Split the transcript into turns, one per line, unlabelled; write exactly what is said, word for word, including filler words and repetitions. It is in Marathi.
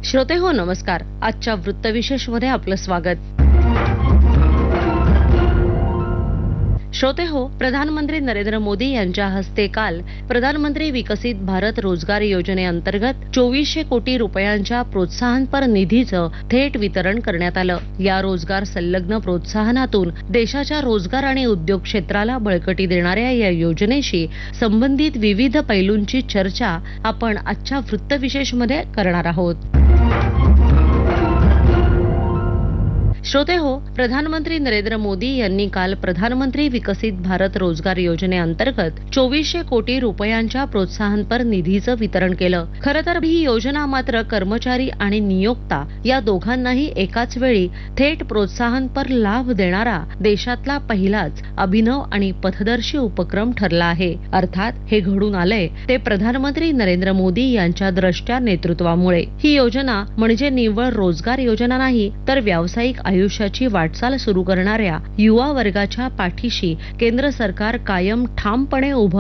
श्रोते हो नमस्कार. आजच्या वृत्तविशेष मध्ये आपलं स्वागत. श्रोते हो, प्रधानमंत्री नरेंद्र मोदी यांच्या हस्ते काल प्रधानमंत्री विकसित भारत रोजगार योजनेअंतर्गत चोवीसशे कोटी रुपयांच्या प्रोत्साहनपर निधीचं थेट वितरण करण्यात आलं. या रोजगार संलग्न प्रोत्साहनातून देशाच्या रोजगार आणि उद्योग क्षेत्राला बळकटी देणाऱ्या या योजनेशी संबंधित विविध पैलूंची चर्चा आपण आजच्या वृत्तविशेष मध्ये करणार आहोत. श्रोते हो, प्रधानमंत्री नरेंद्र मोदी यांनी काल प्रधानमंत्री विकसित भारत रोजगार योजनेअंतर्गत चोवीसशे कोटी रुपयांच्या प्रोत्साहनपर निधीचं वितरण केलं. खरं तर ही योजना मात्र कर्मचारी आणि नियोक्ता या दोघांनाही एकाच वेळी थेट प्रोत्साहनपर लाभ देणारा देशातला पहिलाच अभिनव आणि पथदर्शी उपक्रम ठरला आहे. अर्थात हे घडून आलंय ते प्रधानमंत्री नरेंद्र मोदी यांच्या द्रष्ट्या नेतृत्वामुळे. ही योजना म्हणजे निव्वळ रोजगार योजना नाही, तर व्यावसायिक आयुष्याची वाटचाल सुरू करणाऱ्या युवा वर्गाच्या पाठीशी केंद्र सरकार कायम ठामपणे उभं